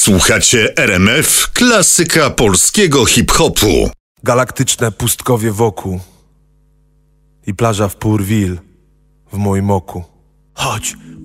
Słuchacie RMF, klasyka polskiego hip-hopu. Galaktyczne pustkowie wokół i plaża w Pourville w moim oku. Chodź,